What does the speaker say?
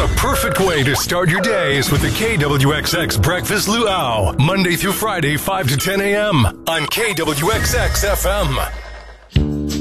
The perfect way to start your day is with the KWXX Breakfast Luau, Monday through Friday, 5 to 10 a.m. on KWXX FM.